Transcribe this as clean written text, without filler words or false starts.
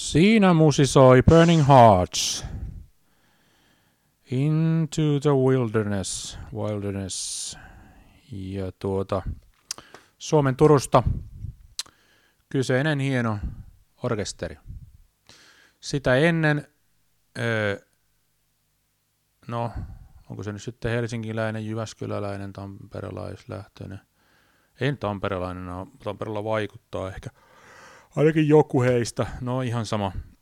Siinä musisoi Burning Hearts. Into the Wilderness. Ja Suomen Turusta kyseinen hieno orkesteri. Sitä ennen, onko se nyt sitten helsinkiläinen, jyväskyläläinen, tamperelaislähtöinen? En tamperelainen, Tampereella vaikuttaa ehkä. Ainakin joku heistä, no ihan sama.